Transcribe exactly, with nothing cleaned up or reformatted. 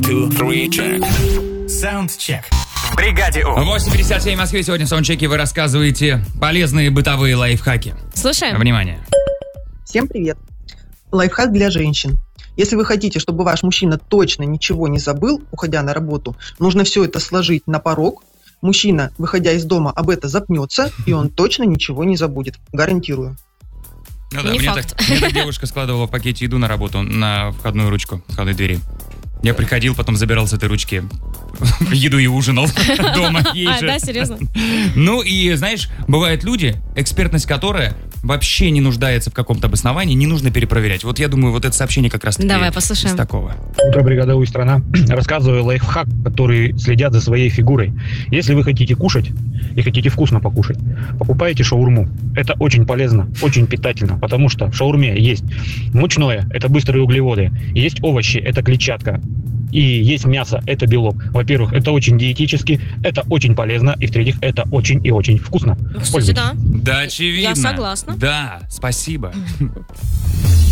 two, three, check. Саундчек. В бригаде У. восемь пятьдесят семь в Москве. Сегодня в саундчеке вы рассказываете полезные бытовые лайфхаки. Слушаем. Внимание. Всем привет. Лайфхак для женщин. Если вы хотите, чтобы ваш мужчина точно ничего не забыл, уходя на работу, нужно все это сложить на порог. Мужчина, выходя из дома, об этом запнется, и он точно ничего не забудет. Гарантирую. Ну да, Не мне факт. так, мне так девушка складывала в пакете еду на работу на входную ручку входной двери. Я приходил, потом забирал с этой ручки еду и ужинал дома. Ей А, же. да, серьезно? Ну и, знаешь, бывают люди, экспертность которая вообще не нуждается в каком-то обосновании, не нужно перепроверять. Вот я думаю, вот это сообщение как раз-таки Давай, послушаем. из такого. Утро, бригада У и страна. Рассказываю лайфхак, который следят за своей фигурой. Если вы хотите кушать и хотите вкусно покушать, покупайте шаурму. Это очень полезно, очень питательно, потому что в шаурме есть мучное, это быстрые углеводы, есть овощи, это клетчатка, и есть мясо, это белок. Во-первых, это очень диетически, это очень полезно, и в-третьих, это очень и очень вкусно. Кстати, Пользуйтесь. да. Да, очевидно. Я согласна. Да, спасибо.